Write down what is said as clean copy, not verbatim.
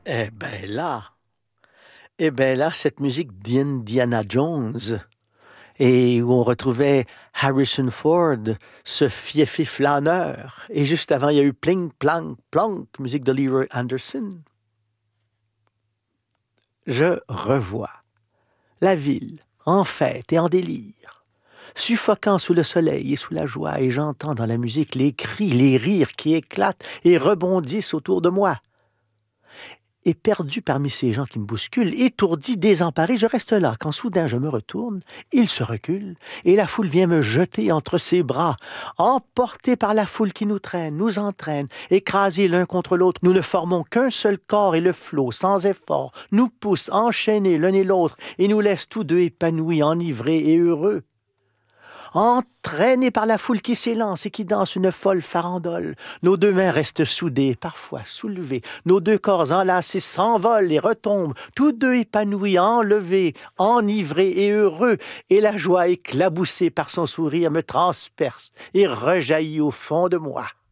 Eh ben là, cette musique d'Indiana Jones, et où on retrouvait Harrison Ford, ce fiefé flâneur. Et juste avant, il y a eu Pling, Plang, Plonk, musique de Leroy Anderson. Je revois la ville en fête et en délire, suffoquant sous le soleil et sous la joie, et j'entends dans la musique les cris, les rires qui éclatent et rebondissent autour de moi. Et perdu parmi ces gens qui me bousculent, étourdi, désemparé, je reste là, quand soudain je me retourne, il se recule, et la foule vient me jeter entre ses bras. Emportés par la foule qui nous traîne, nous entraîne, écrasés l'un contre l'autre, nous ne formons qu'un seul corps, et le flot, sans effort, nous pousse enchaînés l'un et l'autre, et nous laisse tous deux épanouis, enivrés et heureux. Entraînés par la foule qui s'élance et qui danse une folle farandole, nos deux mains restent soudées, parfois soulevées, nos deux corps enlacés s'envolent et retombent, tous deux épanouis, enlevés, enivrés et heureux, et la joie éclaboussée par son sourire me transperce et rejaillit au fond de moi.